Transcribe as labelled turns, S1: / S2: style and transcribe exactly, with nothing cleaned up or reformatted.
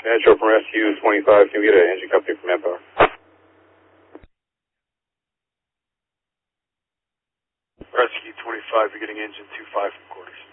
S1: Metro from Rescue twenty-five, can we get an engine company from Manpower?
S2: Rescue twenty-five, you're getting engine two five from quarters.